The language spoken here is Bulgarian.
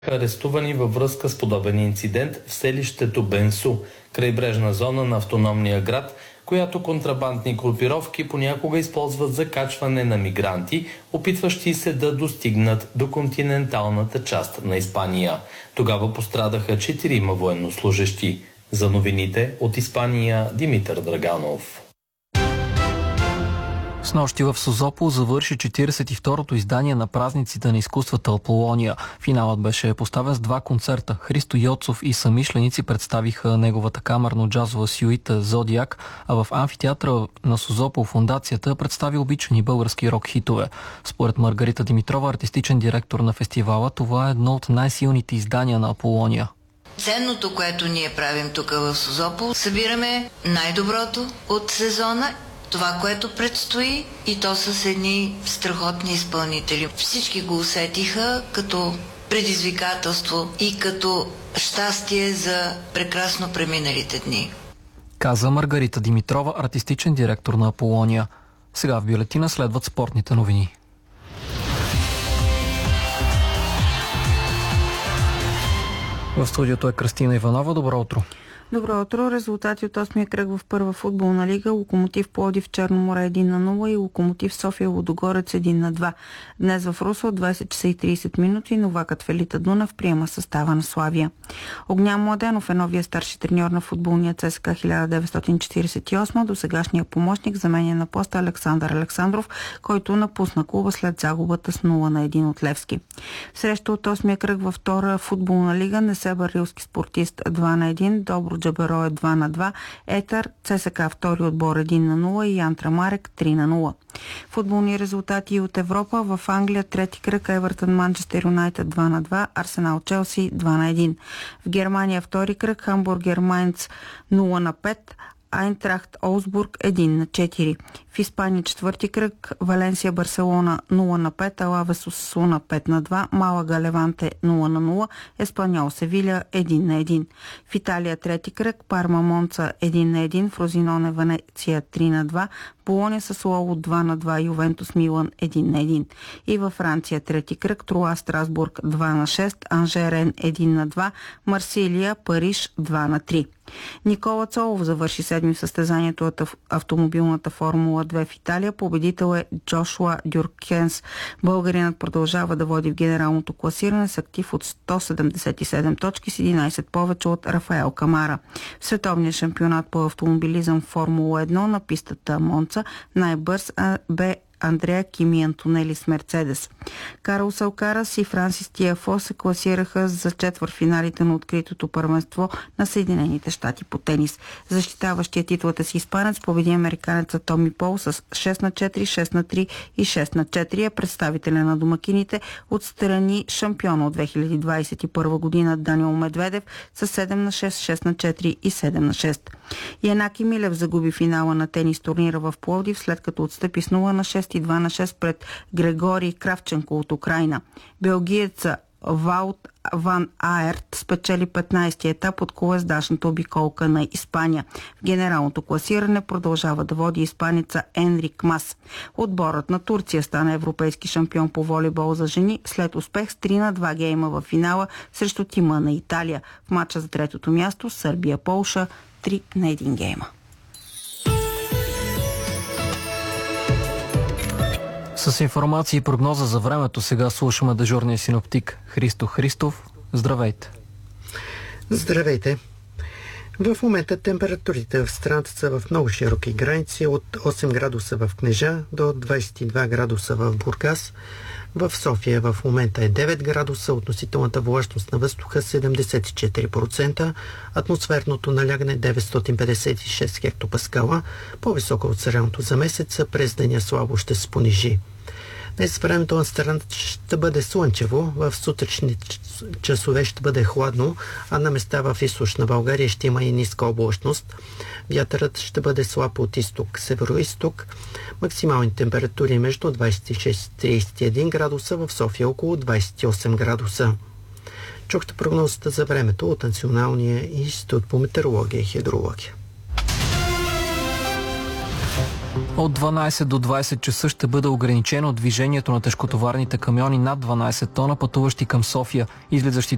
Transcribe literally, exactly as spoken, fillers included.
арестувани във връзка с подобен инцидент в селището Бенсу, крайбрежна зона на автономния град, която контрабандни групировки понякога използват за качване на мигранти, опитващи се да достигнат до континенталната част на Испания. Тогава пострадаха четирима военнослужещи. За новините от Испания Димитър Драганов. Снощи в Созопол завърши четиридесет и второто издание на празниците на изкуствата Аполония. Финалът беше поставен с два концерта. Христо Йоцов и самишленици представиха неговата камерно-джазова сюита «Зодиак», а в амфитеатъра на Созопол фондацията представи обичани български рок-хитове. Според Маргарита Димитрова, артистичен директор на фестивала, това е едно от най-силните издания на Аполония. Ценното, което ние правим тук в Созопол, събираме най-доброто от сезона, това, което предстои, и то с едни страхотни изпълнители. Всички го усетиха като предизвикателство и като щастие за прекрасно преминалите дни. Каза Маргарита Димитрова, артистичен директор на Аполония. Сега в бюлетина следват спортните новини. В студиото е Кръстина Иванова. Добро утро. Добро утро. Резултати от осмия кръг в първа футболна лига. Локомотив Пловдив Черно море едно на нула и Локомотив София Лудогорец едно на два. Днес в Русе от двадесет часа и тридесет минути новакът Велита Дунав приема състава на Славия. Огнян Младенов е новия старши треньор на футболния ЦСКА хиляда деветстотин четиридесет и осма. Досегашният помощник заменя на поста Александър Александров, който напусна клуба след загубата с нула на едно от Левски. Среща от осмия кръг във втора футболна лига Несебър Рилски спортист два на едно, Добро Джаберо е два на два, Етър, ЦСКА втори отбор едно на нула и Янтра Марек три на нула. Футболни резултати от Европа. В Англия трети кръг Евертън Манчестър Юнайтед два на два, Арсенал Челси два на едно. В Германия втори кръг Хамбургер Майнц нула на пет, Айнтрахт Олсбург едно на четири. В Испания четвърти кръг Валенсия Барселона нула на пет, Алавес Осасуна пет на два, Малага Леванте нула на нула, Еспаньол Севиля едно на едно. В Италия трети кръг Парма Монца едно на едно, Фрозиноне Венеция три на два, Болоня Сасуоло два на два, Ювентус Милан едно на едно. И във Франция трети кръг Труа Страсбург два на шест, Анжерен едно на два, Марсилия Париж два на три. Никола Цолов завърши седми в състезанието от автомобилната Формула две в Италия. Победител е Джошуа Дюркенс. Българинът продължава да води в генералното класиране с актив от сто седемдесет и седем точки с единадесет повече от Рафаел Камара. В световния шампионат по автомобилизъм Формула едно на пистата Монца най-бърз бе Андреа Кими Антонели с Мерцедес. Карлос Алкарас и Франсис Тиафо се класираха за четвъртфиналите на откритото първенство на Съединените щати по тенис. Защитаващия титлата си испанец победи американеца Томи Пол с шест на четири, шест на три и шест на четири, а представителя на домакините отстрани шампиона от две хиляди двадесет и първа година Даниел Медведев с седем на шест, шест на четири и седем на шест. Янаки Милев загуби финала на тенис турнира в Пловдив, след като отстъпи с нула на шест и два на шест пред Грегорий Кравченко от Украйна. Белгиеца Ваут Ван Аерт спечели петнадесети етап от колездачната обиколка на Испания. В генералното класиране продължава да води испанеца Енрик Мас. Отборът на Турция стана европейски шампион по волейбол за жени след успех с три на два гейма в финала срещу тима на Италия. В матча за третото място Сърбия-Полша три на един гейма. С информация и прогноза за времето сега слушаме дежурния синоптик Христо Христов. Здравейте! Здравейте! В момента температурите в страната са в много широки граници, от осем градуса в Кнежа до двадесет и два градуса в Бургас. В София в момента е девет градуса, относителната влажност на въздуха седемдесет и четири процента, атмосферното налягане деветстотин петдесет и шест хектопаскала, по-високо от средното за месеца, през деня слабо ще се понижи. Днес времето на страната ще бъде слънчево, в сутрешни часове ще бъде хладно, а на места в източна България ще има и ниска облачност. Вятърът ще бъде слаб от изток, северо-изток. Максимални температури между двадесет и шест и тридесет и един градуса, в София около двадесет и осем градуса. Чухте прогнозата за времето от Националния институт по метеорология и хидрология. От дванадесет до двадесет часа ще бъде ограничено движението на тежкотоварните камиони над дванадесет тона, пътуващи към София. Излизащите